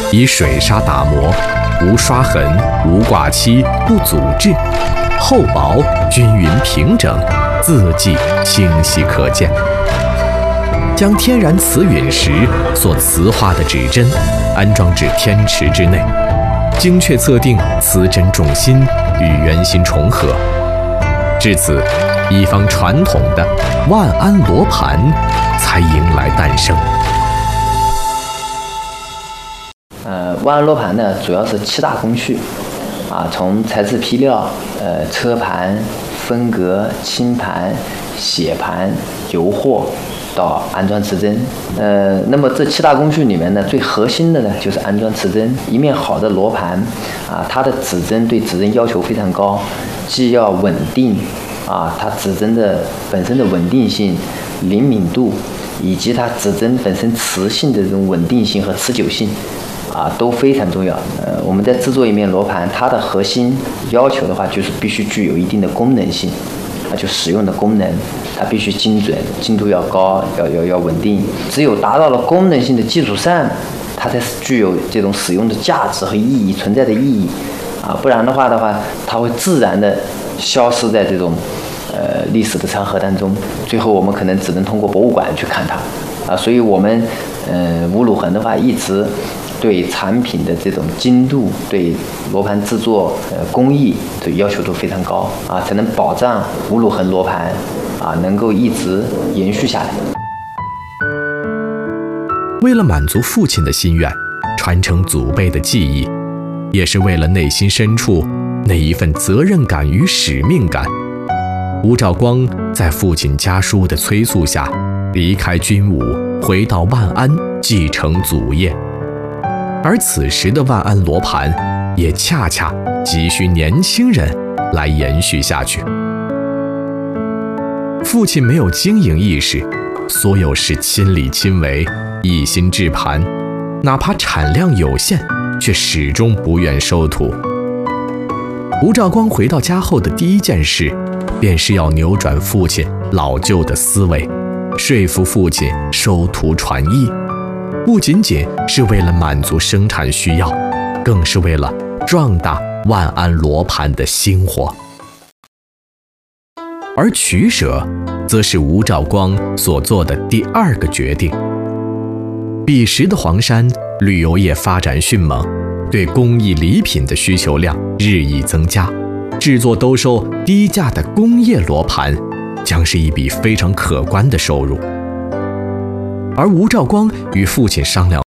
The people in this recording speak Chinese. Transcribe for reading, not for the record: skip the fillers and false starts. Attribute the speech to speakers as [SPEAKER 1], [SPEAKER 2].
[SPEAKER 1] 以水砂打磨，无刷痕、无挂漆、不阻滞，厚薄均匀平整，字迹清晰可见。将天然瓷陨石所瓷化的指针安装至天池之内，精确测定瓷针重心与圆心重合，至此，一方传统的万安罗盘才迎来诞生。
[SPEAKER 2] 万安罗盘呢，主要是7大工序，从材质批料、车盘、分隔、清盘、写盘、油货到安装瓷针。那么这7大工序里面呢，最核心的呢就是安装瓷针。一面好的罗盘它的指针对指针要求非常高，既要稳定它指针的本身的稳定性、灵敏度，以及它指针本身磁性的这种稳定性和持久性都非常重要。我们在制作一面罗盘，它的核心要求的话，就是必须具有一定的功能性，就使用的功能，它必须精准，精度要高，要稳定。只有达到了功能性的基础上，它才具有这种使用的价值和意义存在的意义不然的话，它会自然的消失在这种历史的长河当中，最后我们可能只能通过博物馆去看它所以我们吴鲁恒的话一直对产品的这种精度，对罗盘制作工艺的要求都非常高才能保障吴鲁恒罗盘能够一直延续下来。
[SPEAKER 1] 为了满足父亲的心愿，传承祖辈的技艺，也是为了内心深处那一份责任感与使命感，吴兆光在父亲家书的催促下，离开军伍，回到万安继承祖业。而此时的万安罗盘也恰恰急需年轻人来延续下去。父亲没有经营意识，所有事亲力亲为，一心制盘，哪怕产量有限，却始终不愿收徒。吴兆光回到家后的第一件事，便是要扭转父亲老旧的思维，说服父亲收徒传艺。不仅仅是为了满足生产需要，更是为了壮大万安罗盘的兴活。而取舍，则是吴兆光所做的第2个决定。彼时的黄山旅游业发展迅猛，对工艺礼品的需求量日益增加，制作兜售低价的工业罗盘将是一笔非常可观的收入。而吴兆光与父亲商量